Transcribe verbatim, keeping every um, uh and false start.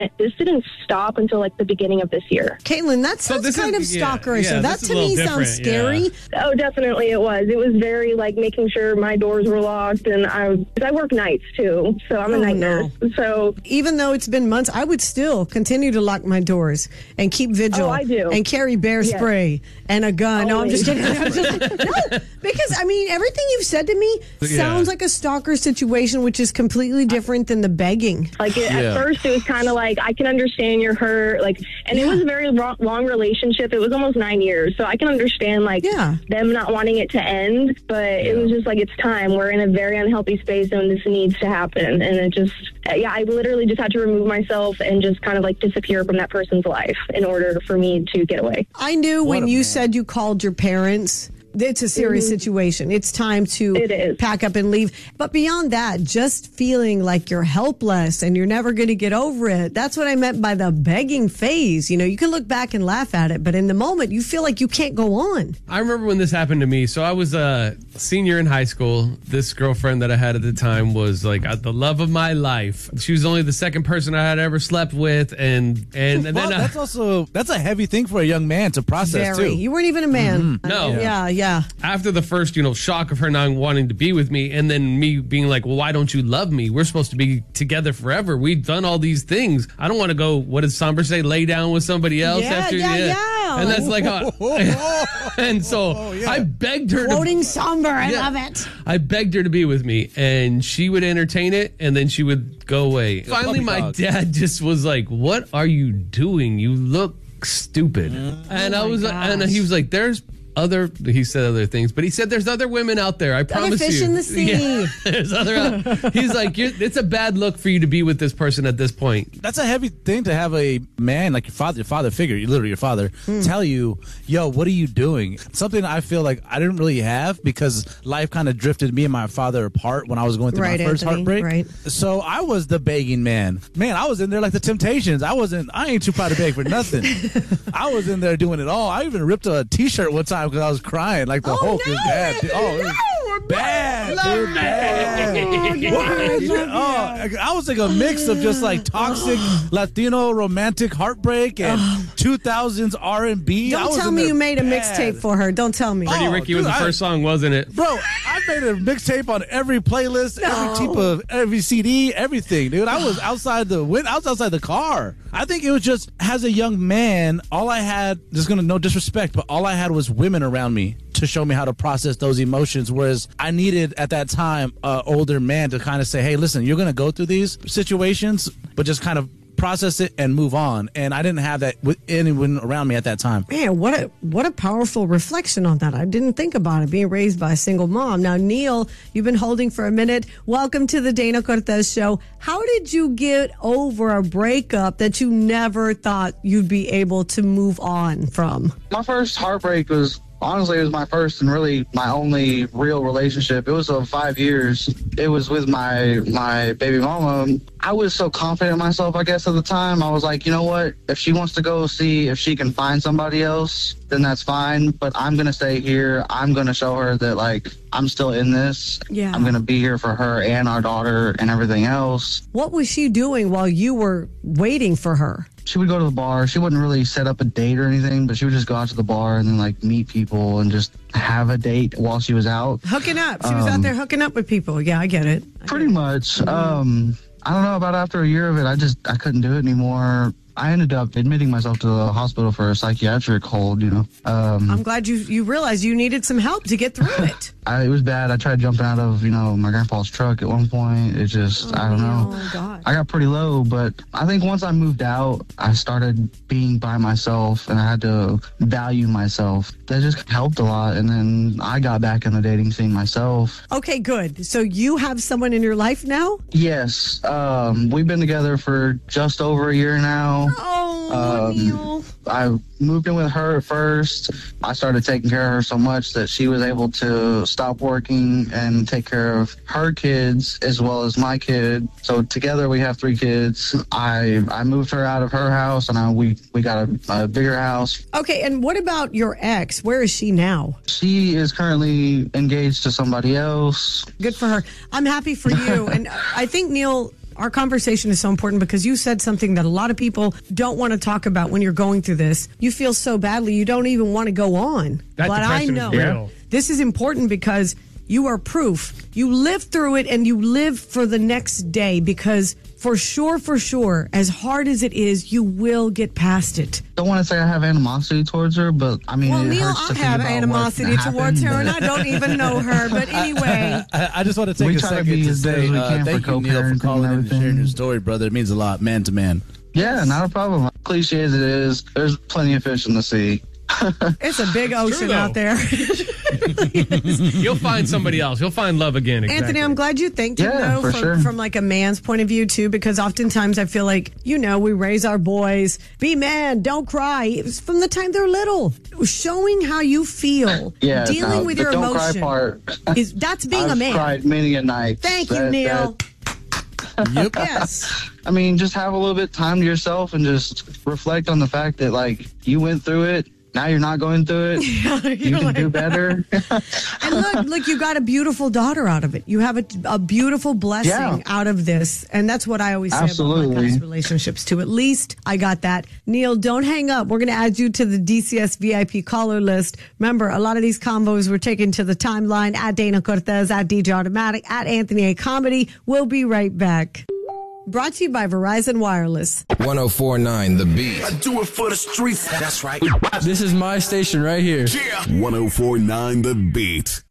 This didn't stop until like the beginning of this year. Caitlin, that sounds so kind is, of yeah, stalkerish. yeah, so that to me sounds scary. Yeah. Oh, definitely it was. It was very like making sure my doors were locked, and I I work nights too, so I'm a Oh, night no. nurse. So even though it's been months, I would still continue to lock my doors and keep vigil. Oh, I do. And carry bear Yes. spray and a gun. No, I'm just Always. kidding. I'm just, no, because I mean, everything you've said to me Yeah. sounds like a stalker situation, which is completely different than the begging. Like it, Yeah. at first, it was kind of like I can understand you're hurt, like, and it was a very long, long relationship. It was almost nine years, so I can understand like Yeah. them not wanting it to end. But it was just like it's time. We're in a very unhealthy space, and this needs to happen. And it just, yeah, I literally just had to remove myself and just kind of like disappear from that person's life in order for me to get away. I knew What when a you man. said you called your parents. It's a serious situation. It's time to It is. pack up and leave. But beyond that, just feeling like you're helpless and you're never going to get over it. That's what I meant by the begging phase. You know, you can look back and laugh at it, but in the moment, you feel like you can't go on. I remember when this happened to me. So I was a senior in high school. This girlfriend that I had at the time was like uh, the love of my life. She was only the second person I had ever slept with, and and, and Well, then that's I, also that's a heavy thing for a young man to process Very. too. You weren't even a man. No. Yeah, yeah. after the first, you know, shock of her not wanting to be with me, and then me being like, well, why don't you love me? We're supposed to be together forever. We've done all these things. I don't want to go, what does Somber say, lay down with somebody else Yeah, after yeah, yeah. And that's like, a, and so Oh, yeah. I begged her Quoting to. somber. I Yeah. love it. I begged her to be with me, and she would entertain it, and then she would go away. Finally, puppy my dog. dad just was like, "What are you doing? You look stupid." And I Oh my was, gosh. and he was like, "There's other." He said other things, but he said, "There's other women out there. I promise fish you." in the sea. Yeah, there's other. He's like, You're, "It's a bad look for you to be with this person at this point." That's a heavy thing to have a man like your father, your father figure, literally your father, Hmm. tell you, "Yo, what are you doing?" Something I feel like I didn't really have because life kind of drifted me and my father apart when I was going through Right, my first Anthony, heartbreak. right. So I was the begging man. Man, I was in there like the Temptations. I wasn't. I ain't too proud to beg for nothing. I was in there doing it all. I even ripped a T-shirt one time because I was crying like the Oh, Hulk. no, It was bad. Anthony, Oh, it was no, bad, no. dude. Bad. What? Oh, I was like a mix of just like toxic Latino romantic heartbreak and two thousands R and B. I Don't was tell in me there you made a bad. mixtape for her. Don't tell me. Pretty Oh, Ricky was dude, the I- first song, wasn't it? Bro, I made a mixtape on every playlist, every type of every C D, everything, dude. I was outside the win. I was outside the car. I think it was just as a young man, all I had. There's gonna no disrespect, but all I had was women around me to show me how to process those emotions. Whereas I needed at that time an older man to kind of say, "Hey, listen, you're gonna go through these situations, but just kind of process it and move on." And I didn't have that with anyone around me at that time. Man, what a what a powerful reflection on that. I didn't think about it, being raised by a single mom. Now, Neil, you've been holding for a minute. Welcome to the Dana Cortez Show. How did you get over a breakup that you never thought you'd be able to move on from? My first heartbreak was, honestly, it was my first and really my only real relationship. It was uh, five years. It was with my my baby mama. I was so confident in myself, I guess, at the time. I was like, you know what? If she wants to go see if she can find somebody else, then that's fine. But I'm going to stay here. I'm going to show her that, like, I'm still in this. Yeah. I'm going to be here for her and our daughter and everything else. What was she doing while you were waiting for her? She would go to the bar. She wouldn't really set up a date or anything, but she would just go out to the bar and then, like, meet people and just have a date while she was out. Hooking up. She was out Um, there hooking up with people. Yeah, I get it. I Pretty get it. much. Um, I don't know, about after a year of it, I just, I couldn't do it anymore. I ended up admitting myself to the hospital for a psychiatric hold, you know. Um, I'm glad you you realized you needed some help to get through it. I, it was bad. I tried jumping out of, you know, my grandpa's truck at one point. It just, I don't know. Oh, God. I got pretty low, but I think once I moved out, I started being by myself and I had to value myself. That just helped a lot. And then I got back in the dating scene myself. Okay, good. So you have someone in your life now? Yes, um, we've been together for just over a year now. Oh, Um, Neil. I moved in with her at first. I started taking care of her so much that she was able to stop working and take care of her kids as well as my kid. So together we have three kids. I I moved her out of her house and I, we, we got a, a bigger house. Okay, and what about your ex? Where is she now? She is currently engaged to somebody else. Good for her. I'm happy for you. And I think, Neil, our conversation is so important because you said something that a lot of people don't want to talk about when you're going through this. You feel so badly, you don't even want to go on. That but I depression is know real. this is important because you are proof. You live through it and you live for the next day because for sure, for sure, as hard as it is, you will get past it. Don't want to say I have animosity towards her, but I mean, Well, it Neil, hurts I to think have about what animosity happened, towards her, and I but- don't even know her. But anyway, I, I just want to take We a try to second be to, as good say as we uh, can thank for you, Neil, for co-parenting calling and in and sharing everything. your story, brother. It means a lot, man to man. Yeah, not a problem. Cliche as it is, there's plenty of fish in the sea. it's a big ocean though. out there. You'll find somebody else. You'll find love again. Exactly. Anthony, I'm glad you think to Yeah, know for from, sure. from like a man's point of view too, because oftentimes I feel like, you know, we raise our boys, be man, don't cry. It's from the time they're little. Showing how you feel, Yeah, dealing no, with the your don't emotion. cry part. Is that's being I've a man. cried many a night. Thank you, That- Neil. that- Yep. Yes. I mean, just have a little bit of time to yourself and just reflect on the fact that, like, you went through it. Now you're not going through it. You can like- do better. And look, look, you got a beautiful daughter out of it. You have a, a beautiful blessing Yeah. out of this. And that's what I always say about my Absolutely. past relationships too. At least I got that. Neil, don't hang up. We're going to add you to the D C S V I P caller list. Remember, a lot of these combos were taken to the timeline at Dana Cortez, at D J Automatic, at Anthony A. Comedy. We'll be right back. Brought to you by Verizon Wireless. one oh four point nine The Beat. I do it for the streets. That's right. This is my station right here. Yeah. one oh four point nine The Beat.